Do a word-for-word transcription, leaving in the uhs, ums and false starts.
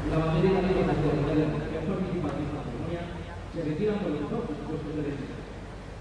La bandera italiana de la Federación Participativa de Polonia se retiran por los dos puestos de derecho.